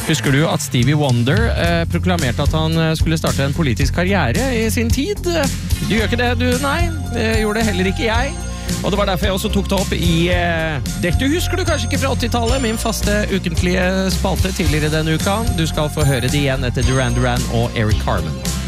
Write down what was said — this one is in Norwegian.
Husker du at Stevie Wonder proklamerte at han skulle starte en politisk karriere i sin tid? Du gjør ikke det, du? Nei, det gjorde det heller ikke jeg. Og det var derfor jeg også tok det opp i dette husker du kanskje ikke fra 80-tallet, min faste ukentlige spalte tidligere denne uka. Du skal få høre det igjen etter Duran Duran og Eric Carmen.